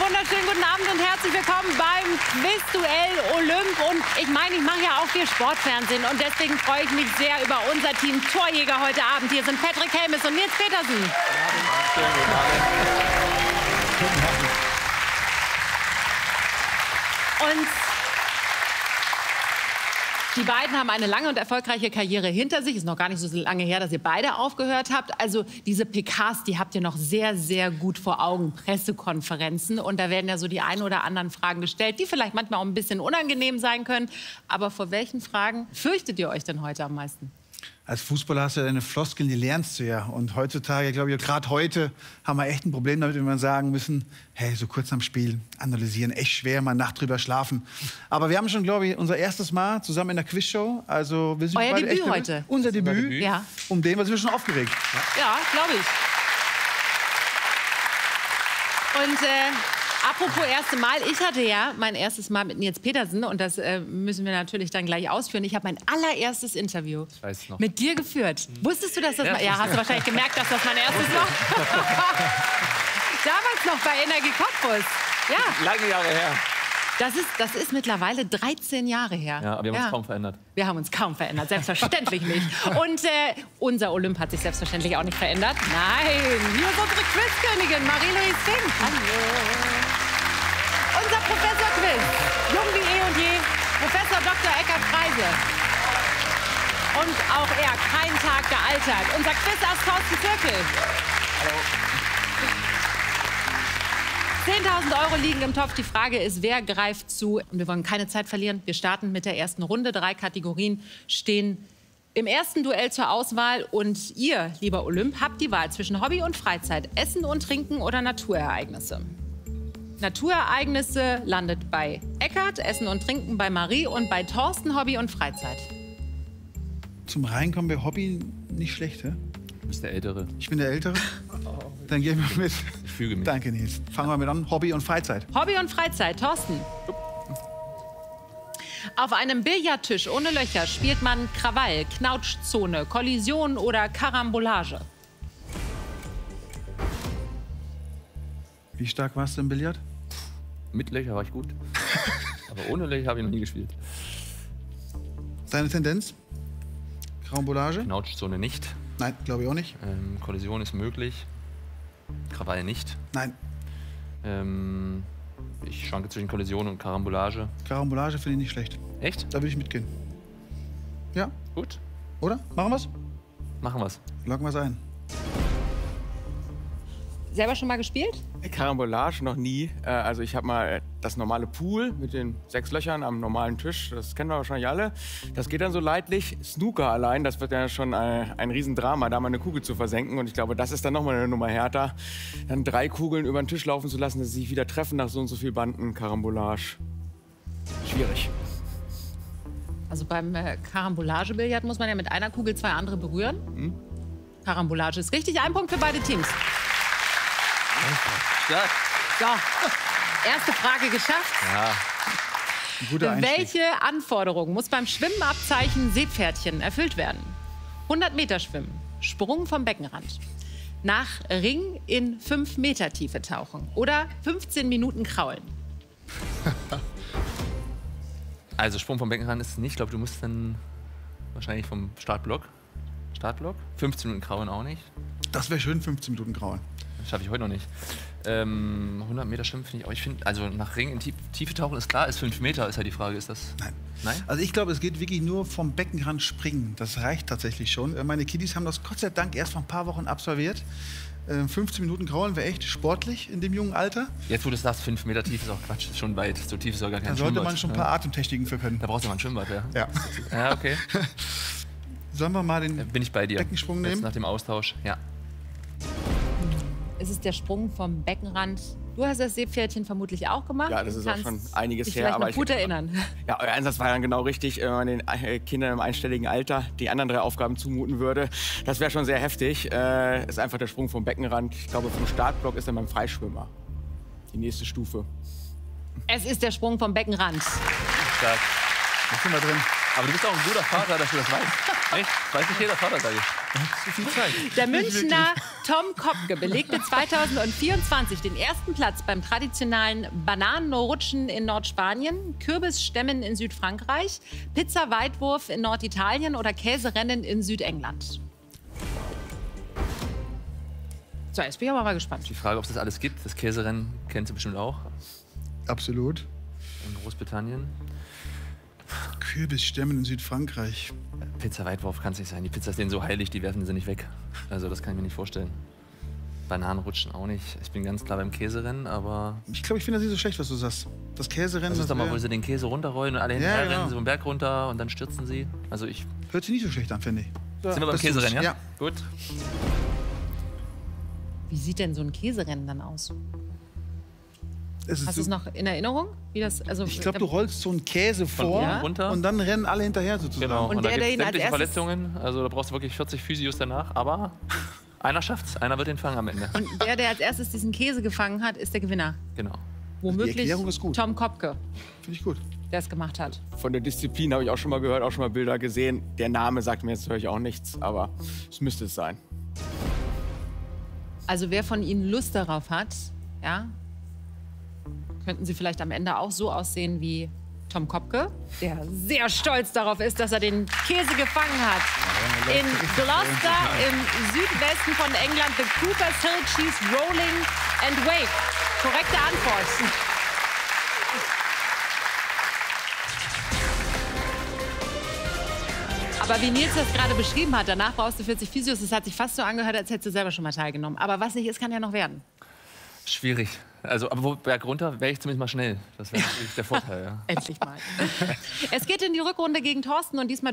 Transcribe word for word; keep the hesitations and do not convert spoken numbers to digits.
wunderschönen guten Abend und herzlich willkommen beim Quizduell Olymp. Und ich meine, ich mache ja auch viel Sportfernsehen und deswegen freue ich mich sehr über unser Team Torjäger heute Abend. Hier sind Patrick Helmes und Nils Petersen. Guten Abend. Und die beiden haben eine lange und erfolgreiche Karriere hinter sich. Ist noch gar nicht so lange her, dass ihr beide aufgehört habt. Also diese P Ks, die habt ihr noch sehr, sehr gut vor Augen. Pressekonferenzen. Und da werden ja so die ein oder anderen Fragen gestellt, die vielleicht manchmal auch ein bisschen unangenehm sein können. Aber vor welchen Fragen fürchtet ihr euch denn heute am meisten? Als Fußballer hast du ja deine Floskeln, die lernst du ja. Und heutzutage, glaube ich, gerade heute haben wir echt ein Problem damit, wenn wir sagen müssen, hey, so kurz am Spiel analysieren, echt schwer, mal eine Nacht drüber schlafen. Aber wir haben schon, glaube ich, unser erstes Mal zusammen in der Quizshow. Also wir sind Euer beide Debüt echt heute. Unser Debüt. Debüt. Ja. Um den, was sind wir schon aufgeregt. Ja, ja, glaube ich. Und äh, apropos erste Mal, ich hatte ja mein erstes Mal mit Nils Petersen und das äh, müssen wir natürlich dann gleich ausführen. Ich habe mein allererstes Interview mit dir geführt. Mhm. Wusstest du, dass das... Ja, ja, hast du wahrscheinlich gemerkt, dass das mein erstes war. Damals noch bei Energie Cottbus. Ja. Lange Jahre her. Das ist, das ist mittlerweile dreizehn Jahre her. Ja, aber wir haben ja. uns kaum verändert. Wir haben uns kaum verändert, selbstverständlich nicht. Und äh, unser Olymp hat sich selbstverständlich auch nicht verändert. Nein, hier ist unsere Quizkönigin Marie-Louise Fink. Hallo. Unser Professor Quiz, jung wie eh und je, Professor Doktor Eckhard Freise. Und auch er, kein Tag gealtert. Unser Quizass Thorsten Zirkel. Hallo. zehntausend Euro liegen im Topf. Die Frage ist, wer greift zu? Und wir wollen keine Zeit verlieren. Wir starten mit der ersten Runde. Drei Kategorien stehen im ersten Duell zur Auswahl. Und ihr, lieber Olymp, habt die Wahl zwischen Hobby und Freizeit, Essen und Trinken oder Naturereignisse. Naturereignisse landet bei Eckhard, Essen und Trinken bei Marie und bei Thorsten Hobby und Freizeit. Zum Reinkommen bei Hobby nicht schlecht, hä? Du bist der Ältere. Ich bin der Ältere. Dann gehen wir mit. Ich füge mich. Danke, Nils. Fangen wir mit an. Hobby und Freizeit. Hobby und Freizeit. Thorsten. Auf einem Billardtisch ohne Löcher spielt man Krawall, Knautschzone, Kollision oder Karambolage. Wie stark warst du im Billard? Mit Löcher war ich gut. Aber ohne Löcher habe ich noch nie gespielt. Deine Tendenz? Karambolage? Knautschzone nicht. Nein, glaube ich auch nicht. Ähm, Kollision ist möglich. Krawall nicht. Nein. Ähm, ich schwanke zwischen Kollision und Karambolage. Karambolage finde ich nicht schlecht. Echt? Da würde ich mitgehen. Ja. Gut. Oder? Machen wir's? Machen wir's. Loggen wir's ein. Selber schon mal gespielt? Karambolage noch nie. Äh, also ich habe mal das normale Pool mit den sechs Löchern am normalen Tisch. Das kennen wir wahrscheinlich alle. Das geht dann so leidlich. Snooker allein, das wird ja schon ein, ein Riesendrama, da mal eine Kugel zu versenken. Und ich glaube, das ist dann noch mal eine Nummer härter. Dann drei Kugeln über den Tisch laufen zu lassen, dass sie sich wieder treffen nach so und so viel Banden. Karambolage. Schwierig. Also beim äh, Karambolage-Billard muss man ja mit einer Kugel zwei andere berühren. Hm? Karambolage ist richtig. Ein Punkt für beide Teams. Stark. So, erste Frage geschafft. Ja. Guter Einstieg. Welche Anforderung muss beim Schwimmenabzeichen Seepferdchen erfüllt werden? hundert Meter schwimmen, Sprung vom Beckenrand, nach Ring in fünf Meter Tiefe tauchen oder fünfzehn Minuten kraulen. Also Sprung vom Beckenrand ist es nicht. Ich glaube, du musst dann wahrscheinlich vom Startblock. Startblock. fünfzehn Minuten kraulen auch nicht. Das wäre schön, fünfzehn Minuten Grauen. Das schaffe ich heute noch nicht. Ähm, hundert Meter schwimmen finde ich auch. Ich finde, also nach Ring in Tie- Tiefe tauchen ist klar, ist fünf Meter, ist ja die Frage, ist das? Nein. Nein? Also ich glaube, es geht wirklich nur vom Beckenrand springen. Das reicht tatsächlich schon. Meine Kiddies haben das Gott sei Dank erst vor ein paar Wochen absolviert. Äh, fünfzehn Minuten Kraulen wäre echt sportlich in dem jungen Alter. Jetzt, wo du sagst, fünf Meter tief ist auch Quatsch, ist schon weit. So tief ist auch gar kein Da sollte Schwimmbad. man schon ein paar Atemtechniken für können. Da brauchst du mal ein Schwimmbad, ja. Ja. Ja, okay. Sollen wir mal den Da bin ich bei dir. Beckensprung Jetzt nehmen? nach dem Austausch, ja. Es ist der Sprung vom Beckenrand. Du hast das Seepferdchen vermutlich auch gemacht. Ja, das ist auch Kannst schon einiges dich her. vielleicht Aber noch ich, gut erinnern. ja, euer Einsatz war dann genau richtig, wenn man den äh, Kindern im einstelligen Alter die anderen drei Aufgaben zumuten würde. Das wäre schon sehr heftig. Äh, ist einfach der Sprung vom Beckenrand. Ich glaube, vom Startblock ist dann beim Freischwimmer die nächste Stufe. Es ist der Sprung vom Beckenrand. Stark. Da sind wir drin. Aber du bist auch ein guter Vater, dass du das weißt. Echt? Weiß nicht jeder Vater, sag ich. Zu viel Zeit. Der Münchner Tom Kopke belegte zweitausendvierundzwanzig den ersten Platz beim traditionellen Bananenrutschen in Nordspanien, Kürbisstämmen in Südfrankreich, Pizza-Weitwurf in Norditalien oder Käserennen in Südengland. So, jetzt bin ich aber mal gespannt. Die Frage, ob es das alles gibt. Das Käserennen kennt sie bestimmt auch. Absolut. In Großbritannien. Kürbisstämmen in Südfrankreich. Pizza-Weitwurf kann es nicht sein. Die Pizza ist denen so heilig, die werfen sie nicht weg. Also das kann ich mir nicht vorstellen. Bananenrutschen auch nicht. Ich bin ganz klar beim Käserennen, aber... Ich glaube, ich finde das nicht so schlecht, was du sagst. Das Käserennen... Das ist doch mal, wär- wo sie den Käse runterrollen und alle hinterher genau. rennen, so einen Berg runter und dann stürzen sie. Also ich... Hört sich nicht so schlecht an, finde ich. Sind wir beim das Käserennen, ja? tut's. Ja. Gut. Wie sieht denn so ein Käserennen dann aus? Es ist Hast du so, es noch in Erinnerung? Wie das, also, ich glaube, du rollst so einen Käse vor oben runter. und dann rennen alle hinterher sozusagen. Genau. Und Und, der, da der gibt ihn es als sämtliche erstes- Verletzungen. Also da brauchst du wirklich vierzig Physios danach. Aber einer schafft's. Einer wird den fangen am Ende. Und der, der als erstes diesen Käse gefangen hat, ist der Gewinner. Genau. Womöglich Erklärung ist gut. Tom Kopke, Finde ich gut. der es gemacht hat. Von der Disziplin habe ich auch schon mal gehört, auch schon mal Bilder gesehen. Der Name sagt mir jetzt natürlich auch nichts, aber es müsste es sein. Also wer von Ihnen Lust darauf hat, ja, könnten Sie vielleicht am Ende auch so aussehen wie Tom Kopke, der sehr stolz darauf ist, dass er den Käse gefangen hat. In Gloucester im Südwesten von England, the Cooper's Hill Cheese Rolling and Wake. Korrekte Antwort. Aber wie Nils das gerade beschrieben hat, danach brauchst du vierzig Physios, das hat sich fast so angehört, als hättest du selber schon mal teilgenommen. Aber was nicht ist, kann ja noch werden. Schwierig. Also, aber wo, berg runter wäre ich zumindest mal schnell. Das wäre natürlich der Vorteil. Ja. Endlich mal. Es geht in die Rückrunde gegen Thorsten und diesmal